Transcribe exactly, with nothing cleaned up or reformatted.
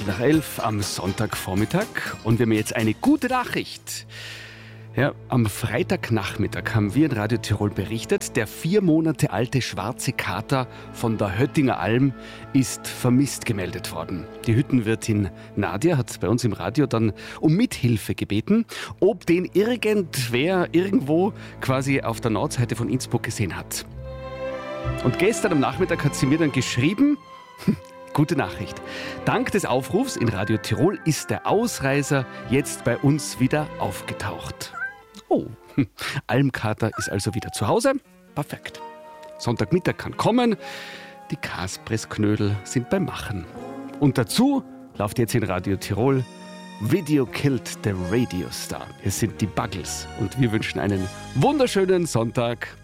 Viertel nach elf am Sonntagvormittag und wir haben jetzt eine gute Nachricht. Ja, am Freitagnachmittag haben wir in Radio Tirol berichtet, der vier Monate alte schwarze Kater von der Höttinger Alm ist vermisst gemeldet worden. Die Hüttenwirtin Nadia hat bei uns im Radio dann um Mithilfe gebeten, ob den irgendwer irgendwo quasi auf der Nordseite von Innsbruck gesehen hat. Und gestern am Nachmittag hat sie mir dann geschrieben, gute Nachricht. Dank des Aufrufs in Radio Tirol ist der Ausreißer jetzt bei uns wieder aufgetaucht. Oh, Almkater ist also wieder zu Hause. Perfekt. Sonntagmittag kann kommen. Die Kaspressknödel sind beim Machen. Und dazu läuft jetzt in Radio Tirol Video Killed the Radio Star. Es sind die Buggles und wir wünschen einen wunderschönen Sonntag.